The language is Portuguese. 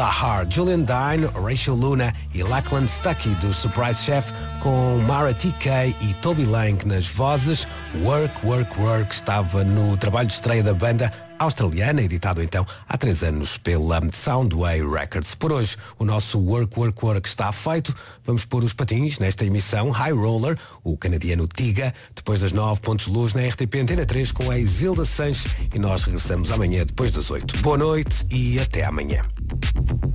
Sahar, Julian Dine, Rachel Luna e Lachlan Stuckey do Surprise Chef, com Mara TK e Toby Lang nas vozes. Work, Work, Work estava no trabalho de estreia da banda australiana, editado então há 3 anos pela Soundway Records. Por hoje, o nosso Work, Work, Work está feito. Vamos pôr os patins nesta emissão. High Roller, o canadiano Tiga, depois das 9, pontos de luz na RTP Antena 3 com a Isilda Sanches, e nós regressamos amanhã depois das 8. Boa noite e até amanhã.